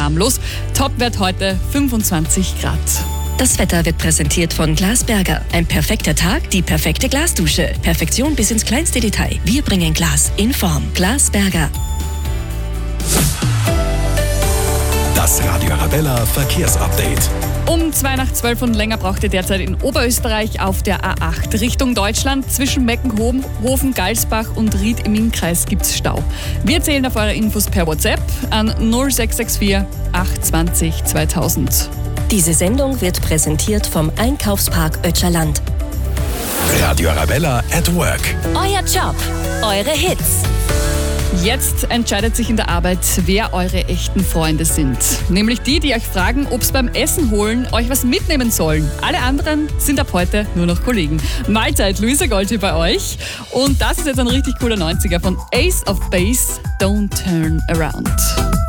harmlos. Topwert heute 25 Grad. Das Wetter wird präsentiert von Glasberger. Ein perfekter Tag, die perfekte Glasdusche. Perfektion bis ins kleinste Detail. Wir bringen Glas in Form. Glasberger. Das Radio Arabella Verkehrsupdate. Um 11:02 und länger braucht ihr derzeit in Oberösterreich auf der A8 Richtung Deutschland. Zwischen Meckenhofen, Galsbach und Ried im Innkreis gibt's Stau. Wir zählen auf eure Infos per WhatsApp an 0664 820 2000. Diese Sendung wird präsentiert vom Einkaufspark Ötscherland. Radio Arabella at Work. Euer Job, eure Hits. Jetzt entscheidet sich in der Arbeit, wer eure echten Freunde sind. Nämlich die euch fragen, ob es beim Essen holen euch was mitnehmen sollen. Alle anderen sind ab heute nur noch Kollegen. Mahlzeit, Luisa Gold hier bei euch. Und das ist jetzt ein richtig cooler 90er von Ace of Base, Don't Turn Around.